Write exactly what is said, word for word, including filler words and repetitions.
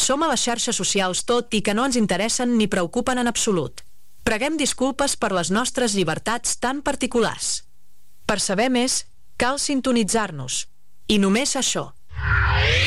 som a les xarxes socials tot i que no ens interessen ni preocupen en absolut. Preguem disculpes per les nostres llibertats tan particulars. Per saber més, cal sintonitzar-nos. I només això.